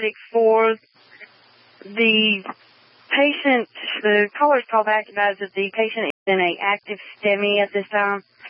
for the patient. The callers call back about that the patient is in an active STEMI at this time.